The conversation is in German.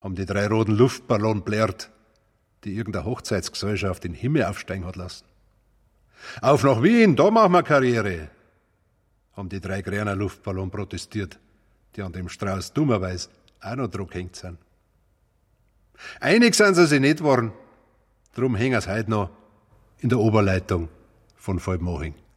haben die 3 roten Luftballon blärt, die irgendeine Hochzeitsgesellschaft in den Himmel aufsteigen hat lassen. Auf nach Wien, da machen wir Karriere, haben die 3 grünen Luftballon protestiert, die an dem Strauß dummerweise auch noch dran gehängt sind. Einig sind sie sich nicht geworden, drum hängen sie heute noch in der Oberleitung von Vollmoching.